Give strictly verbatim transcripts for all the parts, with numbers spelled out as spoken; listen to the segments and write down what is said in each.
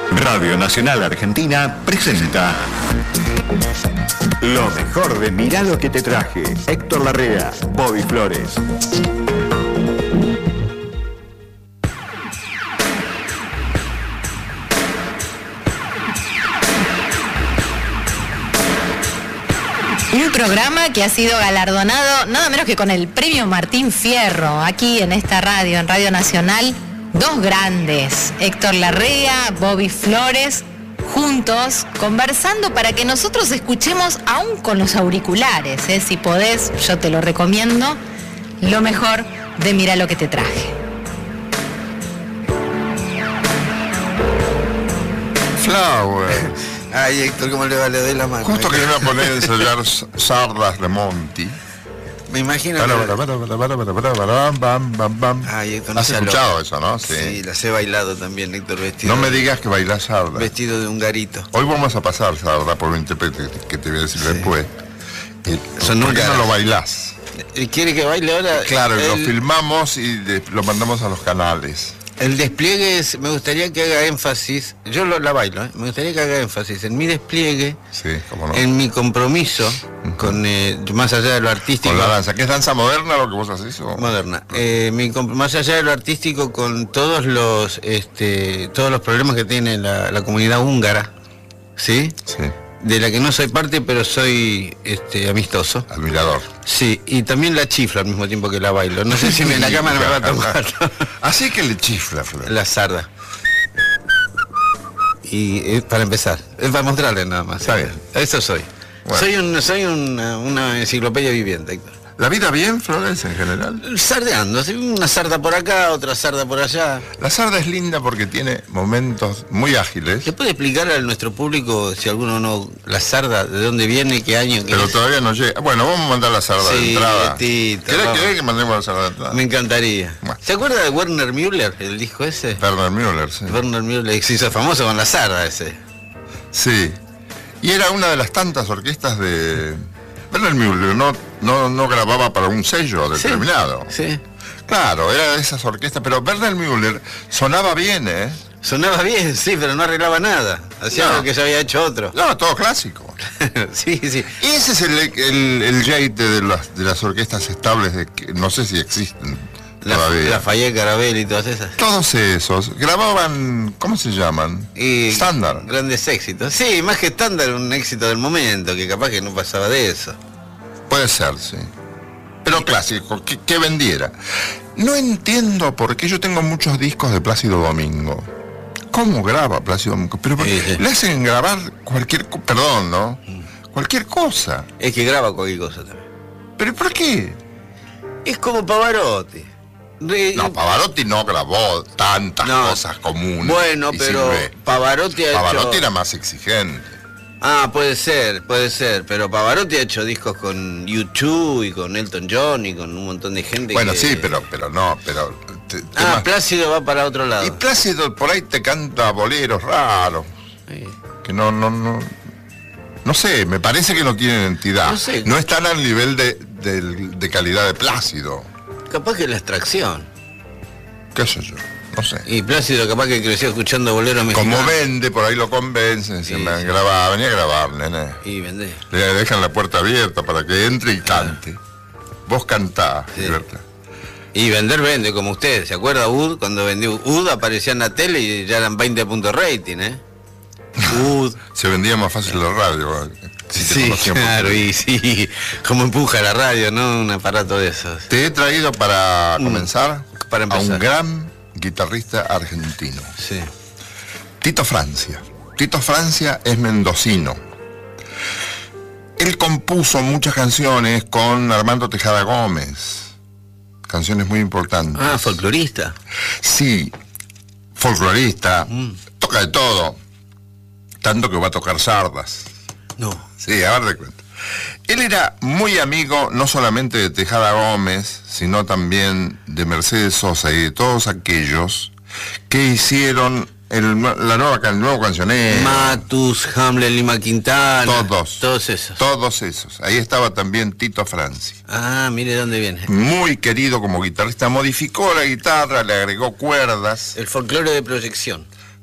Radio Nacional Argentina presenta lo mejor de Mirá lo que te traje. Héctor Larrea, Bobby Flores. Un programa que ha sido galardonado nada menos que con el premio Martín Fierro, aquí en esta radio, en Radio Nacional. Dos grandes, Héctor Larrea, Bobby Flores, juntos, conversando para que nosotros escuchemos, aún con los auriculares, ¿eh? Si podés, yo te lo recomiendo, lo mejor de Mirá lo que te traje. Flower. Ay, Héctor, ¿cómo le va? Le doy la mano. Justo que iba a poner a ensayar Sardas de Monty. Me imagino Para, que... para, para, para, para, para, para, para, bam, bam, bam. Ay, Héctor, no ¿Has sea escuchado loco. eso, no? Sí. Sí, las he bailado también, Héctor, vestido... No me digas que bailás Sardas. Vestido de un garito. Hoy vamos a pasar Sardas por un intérprete que te voy a decir Sí. después. Eh, Son ¿Por qué no húngaras. lo bailás? ¿Quiere que baile ahora? Claro, el, lo filmamos y de- lo mandamos a los canales. El despliegue es... Me gustaría que haga énfasis... Yo lo, la bailo, ¿eh? Me gustaría que haga énfasis en mi despliegue, Sí, cómo no. en mi compromiso con... Eh, más allá de lo artístico... Con la danza. ¿Qué es danza moderna lo que vos haces? O? Moderna. Eh, mi comp- más allá de lo artístico, con todos los este, todos los problemas que tiene la, la comunidad húngara, ¿sí? Sí, De la que no soy parte, pero soy este, amistoso. admirador. Sí, y también la chifla al mismo tiempo que la bailo. No sé si me, la cámara me va a tomar Así que le chifla, Flor. la sarda. Y eh, para empezar, es para mostrarle nada más. Está bien. Eso soy. Bueno. Soy, un, soy una, una enciclopedia viviente, Héctor. ¿La vida bien, Flores, en general? Sardeando, ¿sí? Una sarda por acá, otra sarda por allá. La sarda es linda porque tiene momentos muy ágiles, ¿Le puede explicar a nuestro público, si alguno no, la sarda, de dónde viene, qué año? Qué pero es? todavía no llega. Bueno, vamos a mandar la sarda de Sí, entrada. Betito, ¿Querés, vamos. querés que mandemos la sarda de entrada? Me encantaría. Bueno. ¿Se acuerda de Werner Müller, el disco ese? Werner Müller, sí. Werner Müller, que se hizo famoso con la sarda ese. Sí. Y era una de las tantas orquestas de... Werner Müller no, no, no grababa para un sello determinado. Sí. Claro, era de esas orquestas, pero Werner Müller sonaba bien, ¿eh? Sonaba bien, sí, pero no arreglaba nada. Hacía No. algo que ya había hecho otro. No, todo clásico. Sí, sí. Y ese es el, el, el jate de las, de las orquestas estables, de que no sé si existen La, todavía. la Fayette, Carabelli y todas esas. Todos esos grababan, ¿cómo se llaman? Y Estándar. Grandes éxitos. Sí, más que estándar, un éxito del momento, que capaz que no pasaba de eso. Puede ser, sí. Pero clásico, que, que vendiera. No entiendo por qué yo tengo muchos discos de Plácido Domingo. ¿Cómo graba Plácido Domingo? Pero Sí, sí. le hacen grabar cualquier, co- perdón, ¿no? Cualquier cosa. Es que graba cualquier cosa también. ¿Pero por qué? Es como Pavarotti. Re- No, Pavarotti no grabó tantas No. cosas comunes. Bueno, y pero silvestres. Pavarotti ha Pavarotti hecho... era más exigente. Ah, puede ser, puede ser, pero Pavarotti ha hecho discos con U dos y con Elton John y con un montón de gente. Bueno, que... sí, pero, pero no, pero... te- te Ah, más- Plácido va para otro lado. y Plácido por ahí te canta boleros raros, Sí. que no, no, no... No sé, me parece que no tienen entidad. No sé. No están al nivel de, de, de calidad de Plácido. Capaz que la extracción. ¿Qué sé yo? No sé. Y Plácido capaz que creció escuchando boleros mexicanos. Como vende, por ahí lo convencen, se Sí, me sí. graba, venía a grabar, nene. Y vendé. Le dejan la puerta abierta para que entre y cante. Vos cantás, Sí. Libertad. Y vender vende, como usted. ¿Se acuerda U D? Cuando vendió U D aparecía en la tele y ya eran veinte puntos rating, ¿eh? U D. Se vendía más fácil la radio. Si te Sí, conocían por claro, teléfono. y sí. Como empuja la radio, ¿no? Un aparato de esos. Te he traído para comenzar, Mm, para a empezar. un gran guitarrista argentino, Sí. Tito Francia. Tito Francia es mendocino. Él compuso muchas canciones con Armando Tejada Gómez, canciones muy importantes. Ah, folclorista. Sí, folclorista, Mm. toca de todo, tanto que va a tocar sardas. No. Sí, a ver de cuenta. Él era muy amigo no solamente de Tejada Gómez, sino también de Mercedes Sosa y de todos aquellos que hicieron el, la nueva, el nuevo cancionero. Matus, Hamlet, Lima Quintana. Todos. Todos esos. Todos esos. Ahí estaba también Tito Francia. Ah, mire dónde viene. Muy querido como guitarrista. Modificó la guitarra, le agregó cuerdas. El folclore de proyección.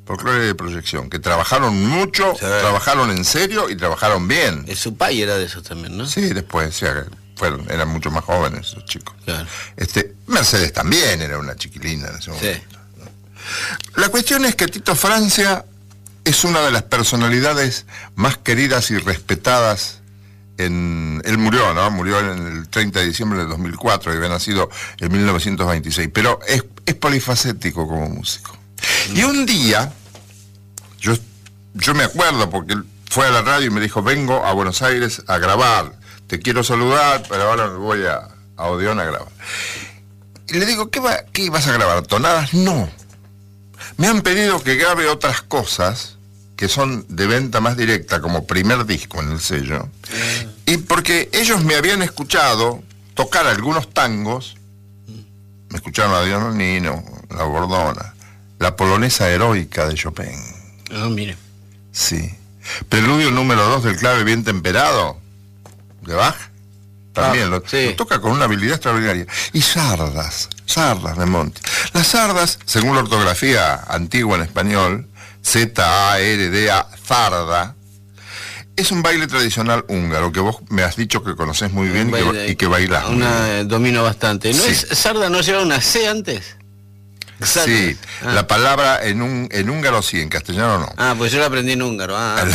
Folclore de proyección, que trabajaron mucho, Sí. trabajaron en serio y trabajaron bien. El Supay era de esos también, ¿no? Sí, después, o sea, fueron, eran mucho más jóvenes esos chicos. Claro. Este, Mercedes también era una chiquilina en ese Sí. momento. La cuestión es que Tito Francia es una de las personalidades más queridas y respetadas en... Él murió, ¿no? Murió en el treinta de diciembre de dos mil cuatro, y había nacido en mil novecientos veintiséis, pero es, es polifacético como músico. Y un día, yo, yo me acuerdo, porque él fue a la radio y me dijo, vengo a Buenos Aires a grabar, te quiero saludar, pero ahora me voy a, a Odeón a grabar. Y le digo, ¿qué, va, ¿qué vas a grabar? ¿Tonadas? No. Me han pedido que grabe otras cosas que son de venta más directa, como primer disco en el sello. Y porque ellos me habían escuchado tocar algunos tangos, me escucharon a Dios Nino, La Bordona, la polonesa heroica de Chopin. Ah, mire. Sí. Preludio número dos del clave bien temperado, de Bach. También Ah, lo, sí. lo toca con una habilidad extraordinaria. Y sardas, sardas de Monti. Las sardas, según la ortografía antigua en español, Z A R D A, zarda, es un baile tradicional húngaro que vos me has dicho que conocés muy bien y que, Baile- y que bailás. muy Una, bien. eh, domino bastante. ¿No Sí. es Sarda, no lleva una C antes? Sarda. Sí, Ah. la palabra en, un, en húngaro sí, en castellano no. Ah, pues yo la aprendí en húngaro. Ah.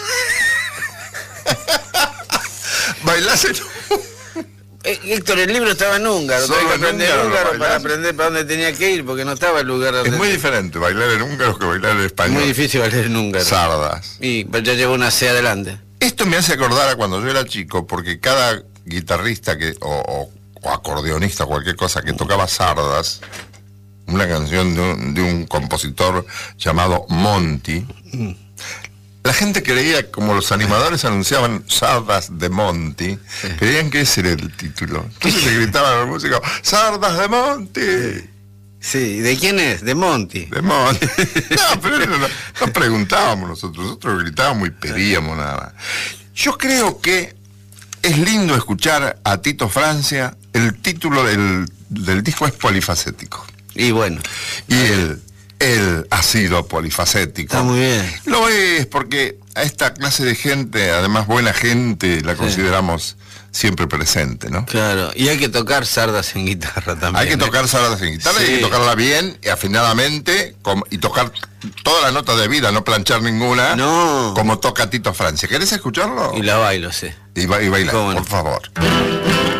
Bailás en... Eh, Héctor, el libro estaba en húngaro. Solo Tuve que en aprender húngaro lo húngaro para bailás. aprender para dónde tenía que ir, porque no estaba el lugar donde... Es muy diferente bailar en húngaro que bailar en español. Muy difícil bailar en húngaro. Sardas. Y pues ya llevo una C adelante. Esto me hace acordar a cuando yo era chico, porque cada guitarrista que o, o- o acordeonista o cualquier cosa que tocaba sardas, una canción de un, de un compositor llamado Monti, la gente creía, como los animadores anunciaban sardas de Monti, creían que ese era el título. Entonces le gritaban a los músicos, sardas de Monti. Sí, ¿de quién es? De Monti. De Monti. No, pero no, no, no preguntábamos nosotros, nosotros gritábamos y pedíamos nada más. Yo creo que es lindo escuchar a Tito Francia. El título del, del disco es polifacético. Y bueno, Y él, él ha sido polifacético. está muy bien. Lo es porque a esta clase de gente, además buena gente, la consideramos siempre presente, ¿no? Claro, y hay que tocar sardas en guitarra también. Hay que ¿eh? tocar sardas en guitarra, y hay Sí. que tocarla bien y afinadamente, com- y tocar todas las notas de vida, no planchar ninguna, No. como toca Tito Francia. ¿Querés escucharlo? Y la bailo, sí. Y, ba- y bailar, ¿Cómo no? por favor.